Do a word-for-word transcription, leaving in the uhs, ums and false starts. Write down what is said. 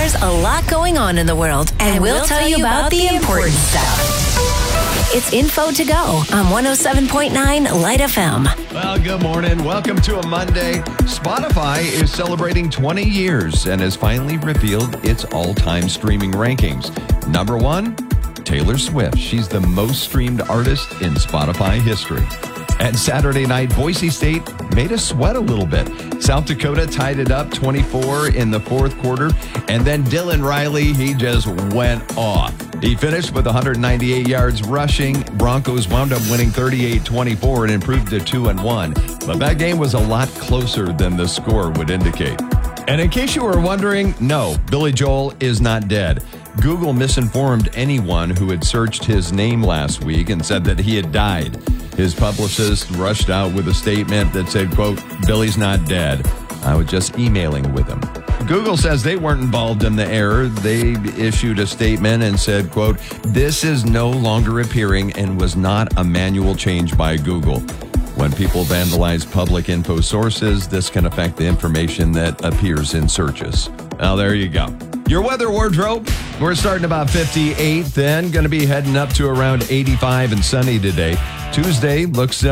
There's a lot going on in the world, and, and we'll, we'll tell you about, about the important stuff. It's Info to Go on one oh seven point nine Light F M. Well, good morning. Welcome to a Monday. Spotify is celebrating twenty years and has finally revealed its all-time streaming rankings. Number one, Taylor Swift. She's the most streamed artist in Spotify history. And Saturday night, Boise State made us sweat a little bit. South Dakota tied it up twenty-four in the fourth quarter. And then Dylan Riley, he just went off. He finished with one hundred ninety-eight yards rushing. Broncos wound up winning thirty-eight twenty-four and improved to two and one. But that game was a lot closer than the score would indicate. And in case you were wondering, no, Billy Joel is not dead. Google misinformed anyone who had searched his name last week and said that he had died. His publicist rushed out with a statement that said, quote, Billy's not dead. I was just emailing with him. Google says they weren't involved in the error. They issued a statement and said, quote, this is no longer appearing and was not a manual change by Google. When people vandalize public info sources, this can affect the information that appears in searches. Now, there you go. Your weather wardrobe, we're starting about fifty-eight, then going to be heading up to around eighty-five and sunny today. Tuesday looks similar.